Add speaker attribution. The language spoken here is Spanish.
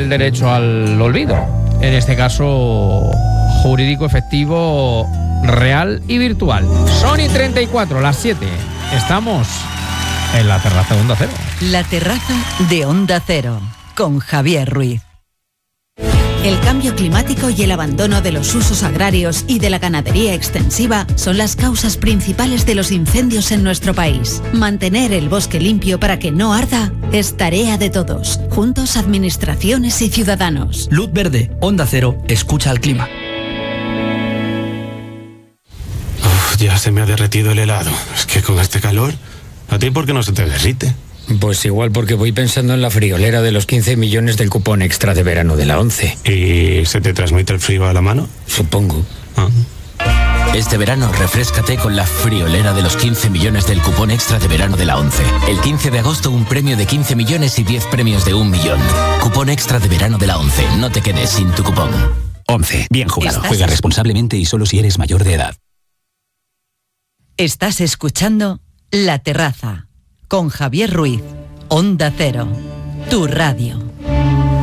Speaker 1: el derecho al olvido. En este caso, jurídico, efectivo, real y virtual. Son y 34, las 7. Estamos en la terraza de Onda Cero.
Speaker 2: La terraza de Onda Cero, con Javier Ruiz. El cambio climático y el abandono de los usos agrarios y de la ganadería extensiva son las causas principales de los incendios en nuestro país. Mantener el bosque limpio para que no arda es tarea de todos, juntos administraciones y ciudadanos.
Speaker 3: Luz verde, Onda Cero, escucha al clima.
Speaker 4: Ya se me ha derretido el helado. Es que con este calor, ¿a ti por qué no se te derrite?
Speaker 5: Pues igual porque voy pensando en la friolera de los 15 millones del cupón extra de verano de la 11.
Speaker 4: ¿Y se te transmite el frío a la mano?
Speaker 5: Supongo.
Speaker 6: Este verano refréscate con la friolera de los 15 millones del cupón extra de verano de la 11. El 15 de agosto un premio de 15 millones y 10 premios de 1 millón. Cupón extra de verano de la 11. No te quedes sin tu cupón.
Speaker 7: 11. Bien jugado. Juega responsablemente y solo si eres mayor de edad.
Speaker 2: Estás escuchando La Terraza, con Javier Ruiz, Onda Cero, tu radio.